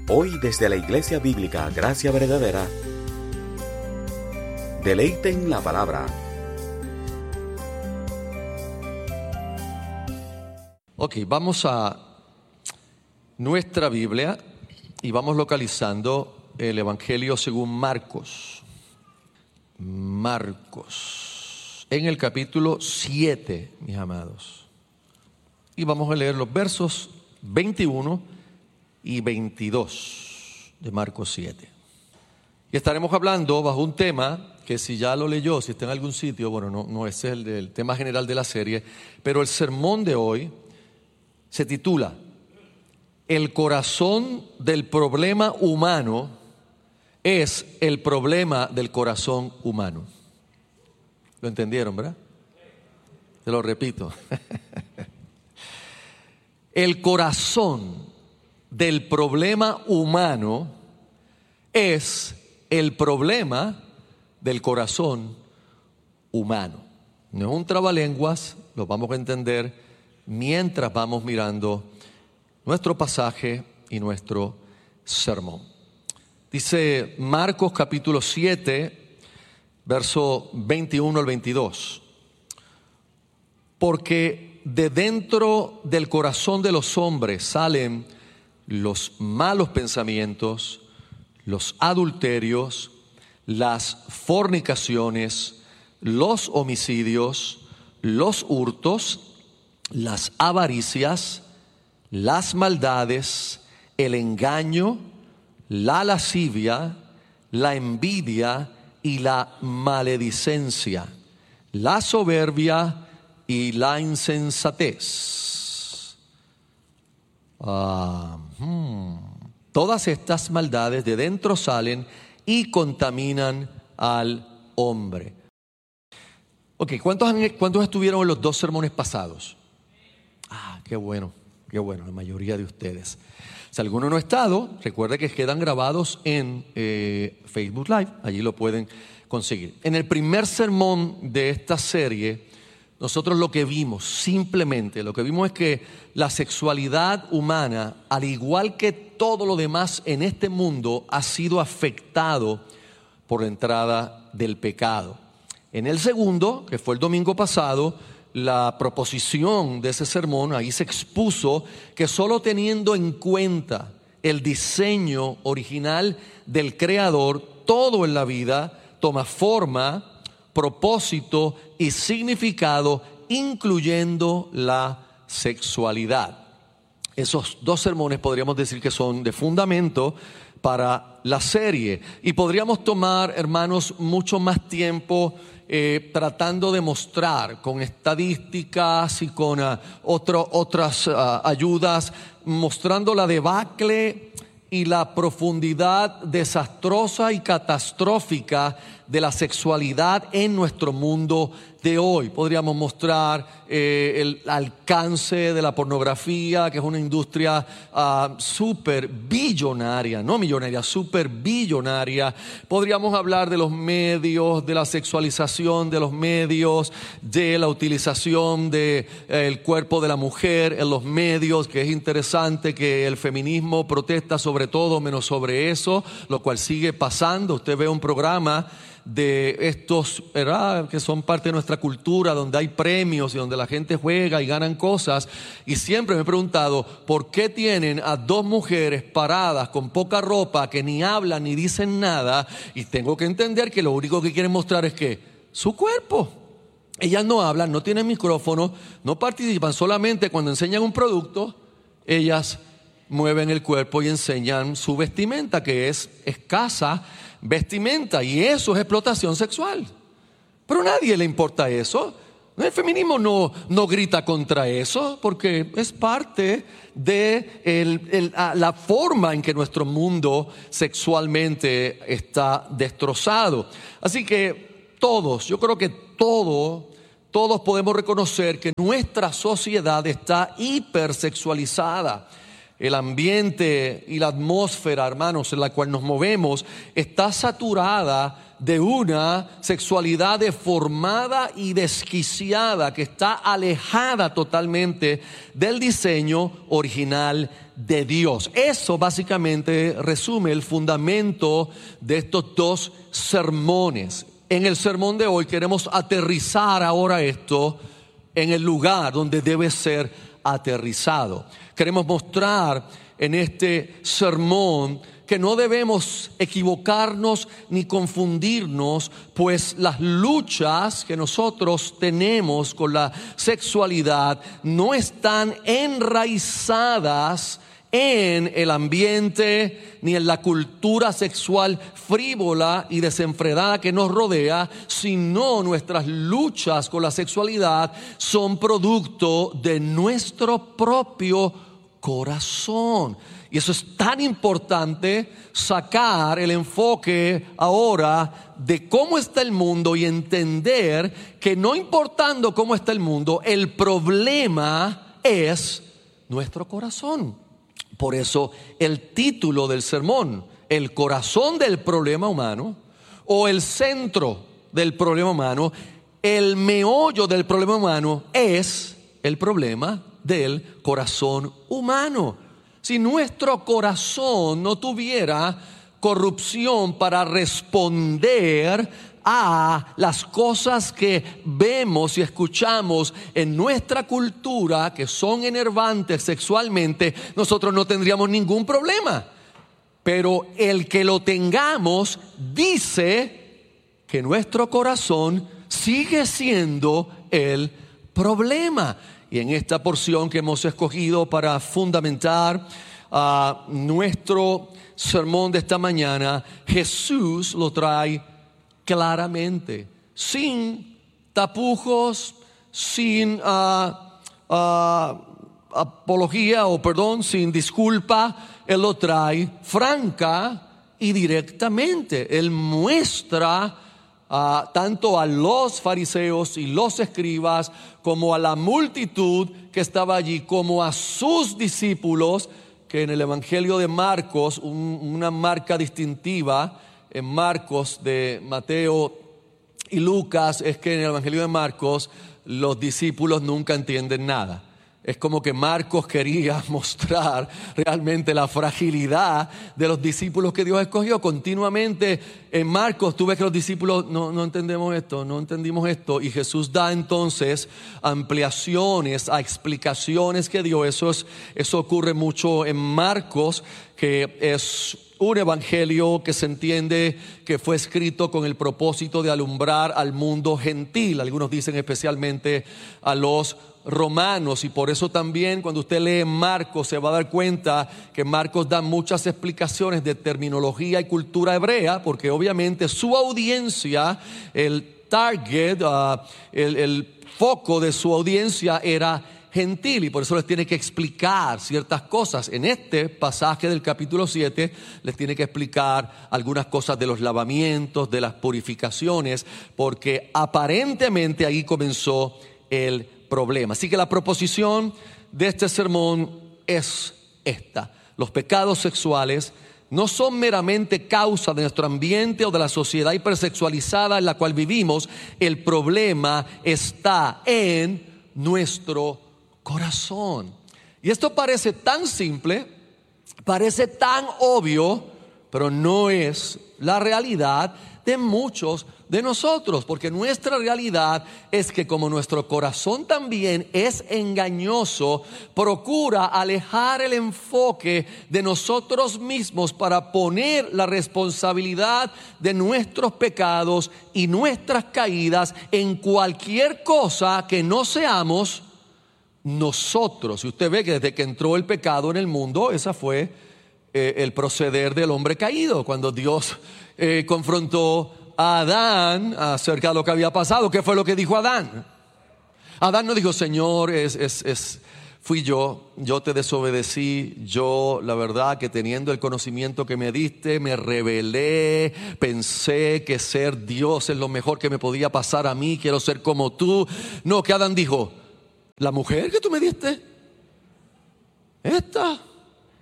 Hoy desde la Iglesia Bíblica Gracia Verdadera, deleiten la palabra. Ok, vamos a nuestra Biblia y vamos localizando el Evangelio según Marcos. Marcos, en el capítulo 7, mis amados. Y vamos a leer los versos 21 y 22 de Marcos 7. Y estaremos hablando bajo un tema que, si ya lo leyó, si está en algún sitio, bueno, no ese es el tema general de la serie, pero el sermón de hoy se titula El corazón del problema humano es el problema del corazón humano. ¿Lo entendieron, verdad? Se lo repito. El corazón del problema humano es el problema del corazón humano. No es un trabalenguas, lo vamos a entender mientras vamos mirando nuestro pasaje y nuestro sermón. Dice Marcos capítulo 7, verso 21 al 22. Porque de dentro del corazón de los hombres salen los malos pensamientos, los adulterios, las fornicaciones, los homicidios, los hurtos, las avaricias, las maldades, el engaño, la lascivia, la envidia y la maledicencia, la soberbia y la insensatez. Todas estas maldades de dentro salen y contaminan al hombre. Ok, ¿cuántos estuvieron en los dos sermones pasados? Qué bueno, la mayoría de ustedes. Si alguno no ha estado, recuerde que quedan grabados en Facebook Live, allí lo pueden conseguir. En el primer sermón de esta serie, nosotros lo que vimos es que la sexualidad humana, al igual que todo lo demás en este mundo, ha sido afectado por la entrada del pecado. En el segundo, que fue el domingo pasado, la proposición de ese sermón, ahí se expuso que solo teniendo en cuenta el diseño original del Creador, todo en la vida toma forma, propósito y significado, incluyendo la sexualidad. Esos dos sermones podríamos decir que son de fundamento para la serie, y podríamos tomar, hermanos, mucho más tiempo tratando de mostrar con estadísticas y con otras ayudas, mostrando la debacle y la profundidad desastrosa y catastrófica de la sexualidad en nuestro mundo de hoy. Podríamos mostrar el alcance de la pornografía, que es una industria súper billonaria, no millonaria, súper billonaria. Podríamos hablar de los medios, de la sexualización de los medios, de la utilización del cuerpo de la mujer en los medios, que es interesante que el feminismo protesta sobre todo menos sobre eso, lo cual sigue pasando. Usted ve un programa de estos, ¿verdad?, que son parte de nuestra cultura, donde hay premios y donde la gente juega y ganan cosas, y siempre me he preguntado por qué tienen a dos mujeres paradas con poca ropa que ni hablan ni dicen nada, y tengo que entender que lo único que quieren mostrar es que su cuerpo. Ellas no hablan, no tienen micrófono, no participan, solamente cuando enseñan un producto ellas mueven el cuerpo y enseñan su vestimenta, que es escasa vestimenta, y eso es explotación sexual. Pero a nadie le importa eso. El feminismo no grita contra eso, porque es parte de la forma en que nuestro mundo sexualmente está destrozado. Así que yo creo que todos podemos reconocer que nuestra sociedad está hipersexualizada. el ambiente y la atmósfera, hermanos, en la cual nos movemos, está saturada de una sexualidad deformada y desquiciada que está alejada totalmente del diseño original de Dios. Eso básicamente resume el fundamento de estos dos sermones. En el sermón de hoy queremos aterrizar ahora esto en el lugar donde debe ser aterrizado. Queremos mostrar en este sermón que no debemos equivocarnos ni confundirnos, pues las luchas que nosotros tenemos con la sexualidad no están enraizadas en el ambiente ni en la cultura sexual frívola y desenfrenada que nos rodea, sino nuestras luchas con la sexualidad son producto de nuestro propio corazón. Y eso es tan importante, sacar el enfoque ahora de cómo está el mundo y entender que no importando cómo está el mundo, el problema es nuestro corazón. Por eso el título del sermón, el corazón del problema humano, o el centro del problema humano, el meollo del problema humano es el problema del corazón humano. Si nuestro corazón no tuviera corrupción para responder a las cosas que vemos y escuchamos en nuestra cultura, que son enervantes sexualmente, nosotros no tendríamos ningún problema. Pero el que lo tengamos dice que nuestro corazón sigue siendo el problema. Y en esta porción que hemos escogido para fundamentar nuestro sermón de esta mañana, Jesús lo trae claramente, sin tapujos, sin apología sin disculpa. Él lo trae franca y directamente. Él muestra tanto a los fariseos y los escribas como a la multitud que estaba allí, como a sus discípulos, que en el Evangelio de Marcos, una marca distintiva en Marcos, de Mateo y Lucas, es que en el Evangelio de Marcos los discípulos nunca entienden nada. Es como que Marcos quería mostrar realmente la fragilidad de los discípulos que Dios escogió. Continuamente en Marcos tú ves que los discípulos no entendemos esto, no entendimos esto. Y Jesús da entonces ampliaciones a explicaciones que dio. Eso ocurre mucho en Marcos, que es un evangelio que se entiende que fue escrito con el propósito de alumbrar al mundo gentil. Algunos dicen especialmente a los romanos, y por eso también cuando usted lee Marcos se va a dar cuenta que Marcos da muchas explicaciones de terminología y cultura hebrea, porque obviamente su audiencia, el target, el foco de su audiencia era gentil, y por eso les tiene que explicar ciertas cosas. En este pasaje del capítulo 7 les tiene que explicar algunas cosas de los lavamientos, de las purificaciones, porque aparentemente ahí comenzó el problema. Así que la proposición de este sermón es esta: los pecados sexuales no son meramente causa de nuestro ambiente o de la sociedad hipersexualizada en la cual vivimos. El problema está en nuestro corazón. Y esto parece tan simple, parece tan obvio, pero no es la realidad de muchos de nosotros, porque nuestra realidad es que como nuestro corazón también es engañoso, procura alejar el enfoque de nosotros mismos para poner la responsabilidad de nuestros pecados y nuestras caídas en cualquier cosa que no seamos nosotros. Y usted ve que desde que entró el pecado en el mundo, esa fue el proceder del hombre caído. Cuando Dios confrontó a Adán acerca de lo que había pasado, ¿qué fue lo que dijo Adán? Adán no dijo: Señor, fui yo te desobedecí, yo la verdad que teniendo el conocimiento que me diste, me rebelé, pensé que ser Dios es lo mejor que me podía pasar a mí, quiero ser como tú. No, que Adán dijo: la mujer que tú me diste, esta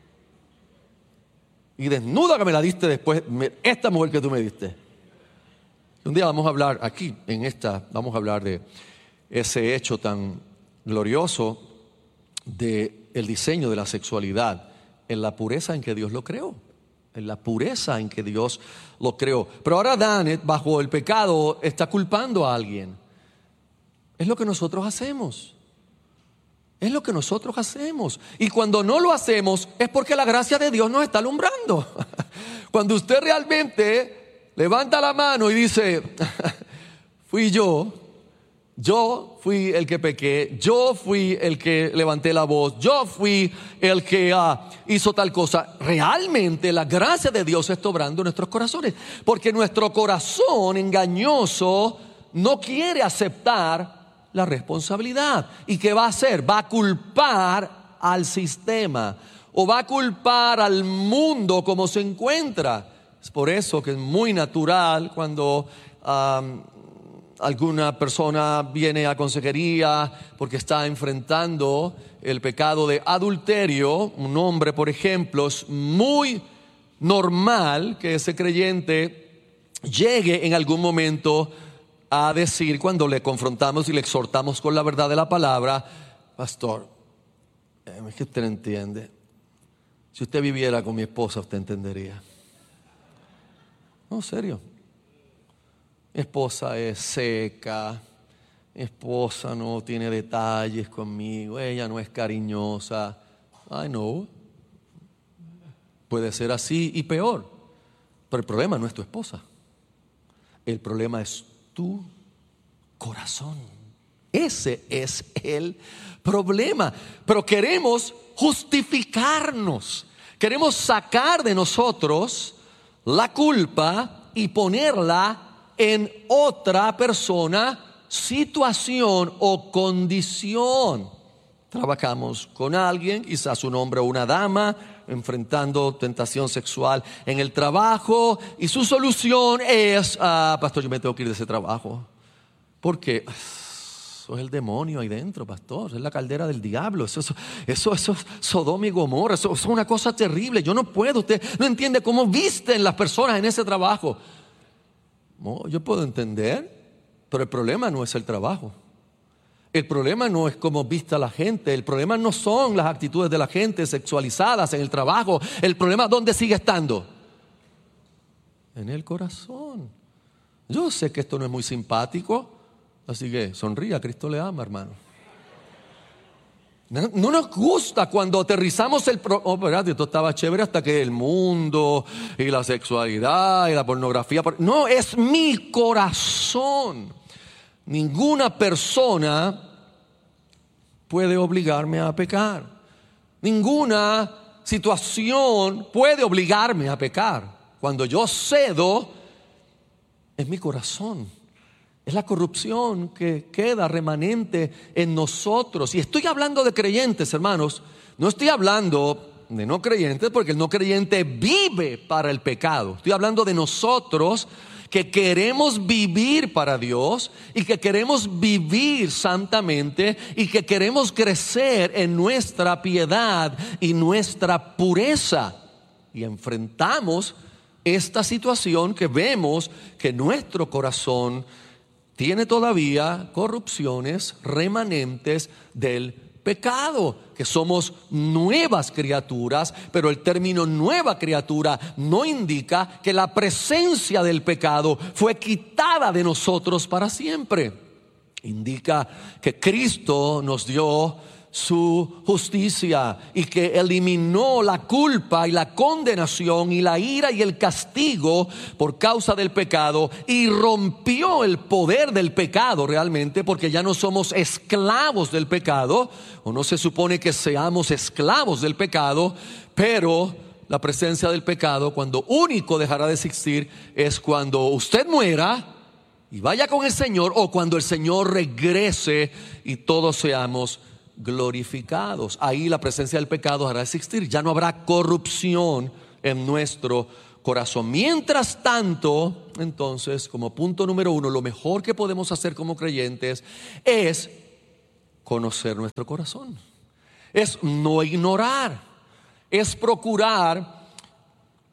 Y desnuda que me la diste después, esta mujer que tú me diste. Un día vamos a hablar aquí, vamos a hablar de ese hecho tan glorioso del diseño de la sexualidad, en la pureza en que Dios lo creó. En la pureza en que Dios lo creó. Pero ahora Adán, bajo el pecado, está culpando a alguien. Es lo que nosotros hacemos. Es lo que nosotros hacemos. Y cuando no lo hacemos es porque la gracia de Dios nos está alumbrando. Cuando usted realmente levanta la mano y dice, fui yo fui el que pequé, yo fui el que levanté la voz, yo fui el que hizo tal cosa. Realmente la gracia de Dios está obrando en nuestros corazones, porque nuestro corazón engañoso no quiere aceptar la responsabilidad. ¿Y qué va a hacer? Va a culpar al sistema o va a culpar al mundo como se encuentra. Es por eso que es muy natural cuando alguna persona viene a consejería porque está enfrentando el pecado de adulterio. Un hombre, por ejemplo, es muy normal que ese creyente llegue en algún momento a decir, cuando le confrontamos y le exhortamos con la verdad de la palabra, pastor, es que usted no entiende. Si usted viviera con mi esposa, usted entendería. No, serio. Mi esposa es seca, mi esposa no tiene detalles conmigo, ella no es cariñosa. I know. Puede ser así y peor, pero el problema no es tu esposa. El problema es tu corazón. Ese es el problema. Pero queremos justificarnos, queremos sacar de nosotros la culpa y ponerla en otra persona, situación o condición. Trabajamos con alguien, quizás un hombre o una dama, enfrentando tentación sexual en el trabajo, y su solución es, pastor, yo me tengo que ir de ese trabajo. ¿Por qué? Eso es el demonio ahí dentro, pastor. Es la caldera del diablo. Eso es Sodoma y Gomorra. Eso es una cosa terrible. Yo no puedo. Usted no entiende cómo visten las personas en ese trabajo. No, yo puedo entender, pero el problema no es el trabajo. El problema no es cómo vista la gente. El problema no son las actitudes de la gente sexualizadas en el trabajo. El problema, ¿dónde sigue estando? En el corazón. Yo sé que esto no es muy simpático, así que sonría, Cristo le ama, hermano. No nos gusta cuando aterrizamos espérate, esto estaba chévere hasta que el mundo y la sexualidad y la pornografía. No, es mi corazón. Ninguna persona puede obligarme a pecar. Ninguna situación puede obligarme a pecar. Cuando yo cedo, es mi corazón. Es la corrupción que queda remanente en nosotros. Y estoy hablando de creyentes, hermanos. No estoy hablando de no creyentes, porque el no creyente vive para el pecado. Estoy hablando de nosotros que queremos vivir para Dios y que queremos vivir santamente y que queremos crecer en nuestra piedad y nuestra pureza. Y enfrentamos esta situación que vemos que nuestro corazón tiene todavía corrupciones remanentes del pecado, que somos nuevas criaturas, pero el término nueva criatura no indica que la presencia del pecado fue quitada de nosotros para siempre. Indica que Cristo nos dio su justicia y que eliminó la culpa y la condenación y la ira y el castigo por causa del pecado, y rompió el poder del pecado realmente, porque ya no somos esclavos del pecado, o no se supone que seamos esclavos del pecado, pero la presencia del pecado, cuando único dejará de existir, es cuando usted muera y vaya con el Señor, o cuando el Señor regrese y todos seamos glorificados. Ahí la presencia del pecado hará existir. Ya no habrá corrupción en nuestro corazón. Mientras tanto, entonces, como punto número 1, lo mejor que podemos hacer como creyentes es conocer nuestro corazón. Es no ignorar. Es procurar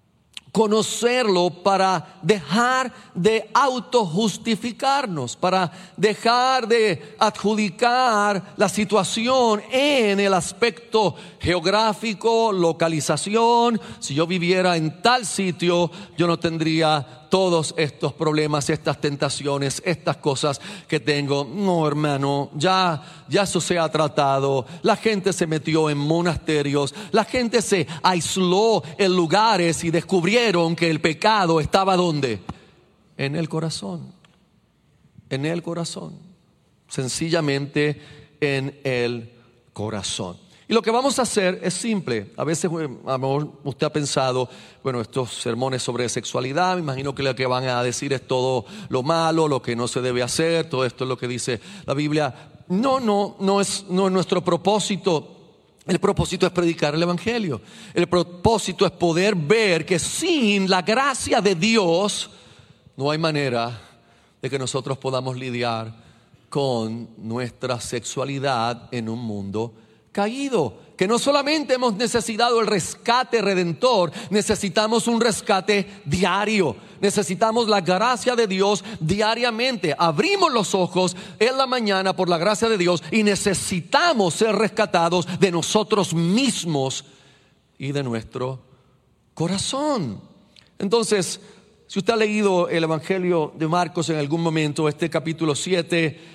conocerlo para dejar de autojustificarnos, para dejar de adjudicar la situación en el aspecto geográfico, localización. Si yo viviera en tal sitio, yo no tendría todos estos problemas, estas tentaciones, estas cosas que tengo. No, hermano, ya eso se ha tratado. La gente se metió en monasterios, la gente se aisló en lugares y descubrieron que el pecado estaba ¿dónde? En el corazón. En el corazón. Sencillamente en el corazón. Y lo que vamos a hacer es simple. A veces, a lo mejor usted ha pensado, bueno, estos sermones sobre sexualidad, me imagino que lo que van a decir es todo lo malo, lo que no se debe hacer, todo esto es lo que dice la Biblia. No es nuestro propósito. El propósito es predicar el evangelio. El propósito es poder ver que sin la gracia de Dios no hay manera de que nosotros podamos lidiar con nuestra sexualidad en un mundo caído. Que no solamente hemos necesitado el rescate redentor, necesitamos un rescate diario. Necesitamos la gracia de Dios diariamente. Abrimos los ojos en la mañana por la gracia de Dios y necesitamos ser rescatados de nosotros mismos y de nuestro corazón. Entonces, si usted ha leído el Evangelio de Marcos en algún momento, este capítulo 7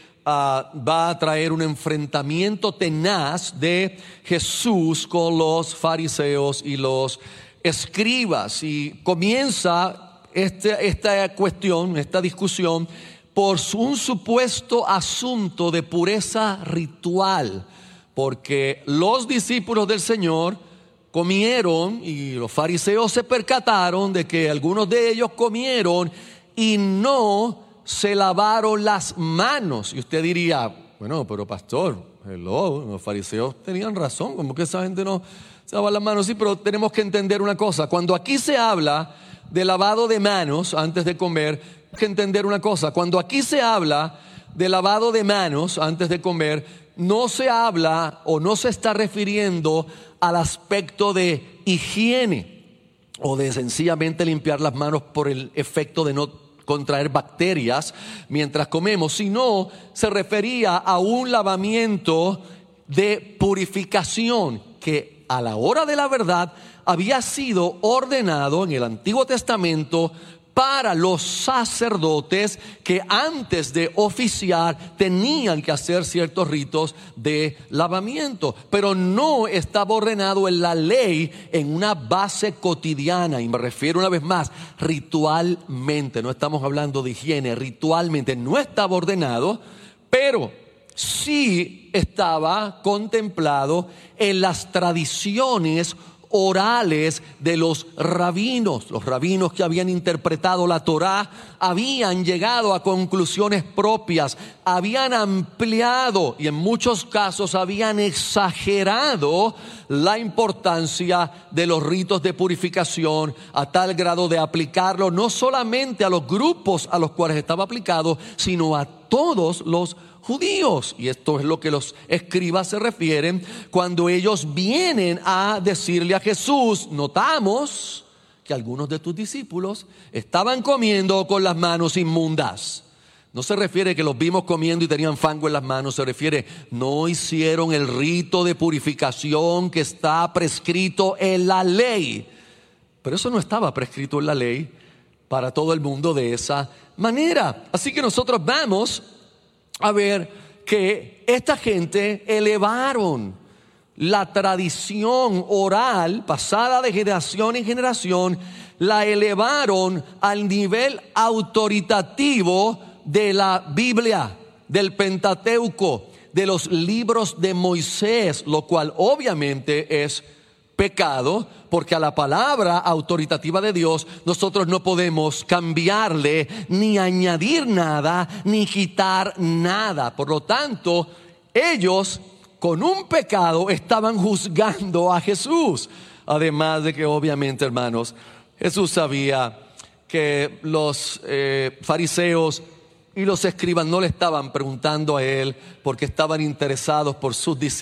va a traer un enfrentamiento tenaz de Jesús con los fariseos y los escribas. Y comienza esta cuestión, esta discusión, por un supuesto asunto de pureza ritual. Porque los discípulos del Señor comieron y los fariseos se percataron de que algunos de ellos comieron y no se lavaron las manos. Y usted diría, bueno, pero pastor, los fariseos tenían razón, como que esa gente no se lava las manos. Sí, pero tenemos que entender una cosa. Cuando aquí se habla de lavado de manos antes de comer, hay que entender una cosa. Cuando aquí se habla de lavado de manos antes de comer, no se habla o no se está refiriendo al aspecto de higiene o de sencillamente limpiar las manos por el efecto de no contraer bacterias mientras comemos, sino se refería a un lavamiento de purificación que a la hora de la verdad había sido ordenado en el Antiguo Testamento para los sacerdotes que antes de oficiar tenían que hacer ciertos ritos de lavamiento, pero no estaba ordenado en la ley en una base cotidiana, y me refiero una vez más, ritualmente. No estamos hablando de higiene, ritualmente no estaba ordenado, pero sí estaba contemplado en las tradiciones orales de los rabinos. Los rabinos que habían interpretado la Torá habían llegado a conclusiones propias, habían ampliado y en muchos casos habían exagerado la importancia de los ritos de purificación a tal grado de aplicarlo no solamente a los grupos a los cuales estaba aplicado, sino a todos los judíos. Y esto es lo que los escribas se refieren cuando ellos vienen a decirle a Jesús: notamos que algunos de tus discípulos estaban comiendo con las manos inmundas. No se refiere que los vimos comiendo y tenían fango en las manos, se refiere no hicieron el rito de purificación que está prescrito en la ley. Pero eso no estaba prescrito en la ley para todo el mundo de esa manera. Así que nosotros vamos a ver que esta gente elevaron la tradición oral pasada de generación en generación, la elevaron al nivel autoritativo de la Biblia, del Pentateuco, de los libros de Moisés, lo cual obviamente es pecado, porque a la palabra autoritativa de Dios nosotros no podemos cambiarle, ni añadir nada, ni quitar nada. Por lo tanto, ellos con un pecado estaban juzgando a Jesús. Además de que obviamente, hermanos, Jesús sabía que los fariseos y los escribas no le estaban preguntando a él porque estaban interesados por sus discípulos.